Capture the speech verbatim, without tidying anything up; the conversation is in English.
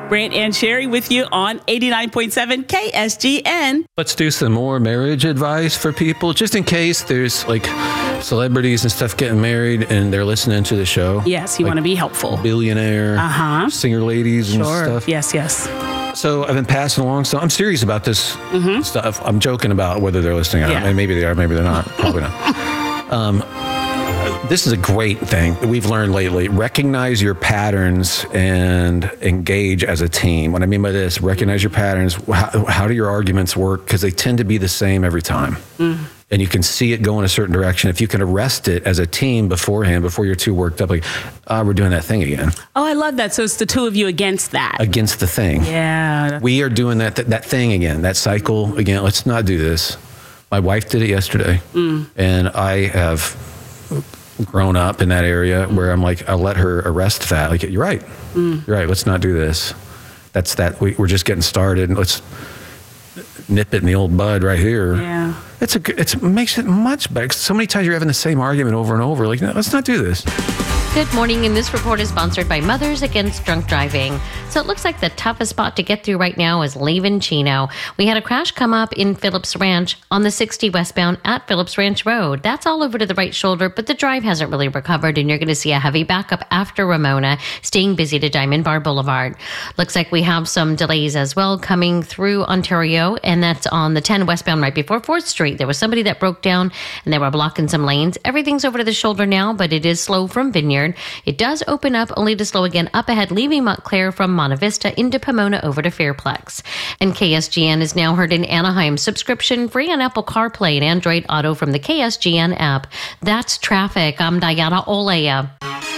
Brant and Sherry with you on eighty-nine point seven K S G N. Let's do some more marriage advice for people, just in case there's like celebrities and stuff getting married and they're listening to the show. Yes, you like want to be helpful. Billionaire, uh-huh. singer ladies and sure. stuff. Yes, yes. So I've been passing along. So I'm serious about this mm-hmm. stuff. I'm joking about whether they're listening or yeah. not. Maybe they are, maybe they're not. Probably not. Um, this is a great thing that we've learned lately. Recognize your patterns and engage as a team. What I mean by this, recognize your patterns. How, how do your arguments work? Because they tend to be the same every time. Mm. And you can see it go in a certain direction. If you can arrest it as a team beforehand, before you're too worked up, like, oh, we're doing that thing again. Oh, I love that. So it's the two of you against that. Against the thing. Yeah. We are doing that, that, that thing again, that cycle again. Let's not do this. My wife did it yesterday. Mm. And I have grown up in that area where I'm like, I'll let her arrest that. Like, you're right. Mm. You're right. Let's not do this. That's that. We, we're just getting started. And let's nip it in the old bud right here. Yeah. It's a, it's, it makes it much better. So many times you're having the same argument over and over. Like, no, let's not do this. Good morning, and this report is sponsored by Mothers Against Drunk Driving. So it looks like the toughest spot to get through right now is leaving Chino. We had a crash come up in Phillips Ranch on the sixty westbound at Phillips Ranch Road. That's all over to the right shoulder, but the drive hasn't really recovered, and you're going to see a heavy backup after Ramona, staying busy to Diamond Bar Boulevard. Looks like we have some delays as well coming through Ontario, and that's on the ten westbound right before fourth Street. There was somebody that broke down, and they were blocking some lanes. Everything's over to the shoulder now, but it is slow from Vineyard. It does open up only to slow again up ahead, leaving Montclair from Monte Vista into Pomona over to Fairplex. And K S G N is now heard in Anaheim, subscription free on Apple CarPlay and Android Auto from the K S G N app. That's traffic. I'm Diana Olea.